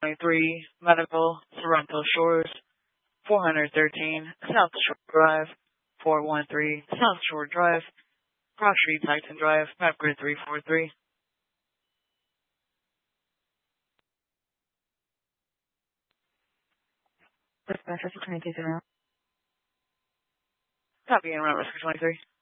23 Medical, Sorrento Shores, 413 South Shore Drive, 413 South Shore Drive, Cross Street, Titan Drive, map grid 343. Dispatch 22 Copy, and route risk 23.